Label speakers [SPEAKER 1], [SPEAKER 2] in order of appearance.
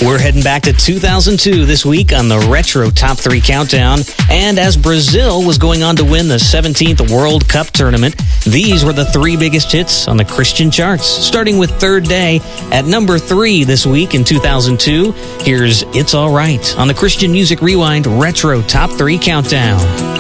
[SPEAKER 1] We're heading back to 2002 this week on the Retro Top 3 Countdown. And as Brazil was going on to win the 17th World Cup tournament, these were the 3 biggest hits on the Christian charts. Starting with Third Day at number 3 this week in 2002. Here's It's Alright on the Christian Music Rewind Retro Top 3 Countdown.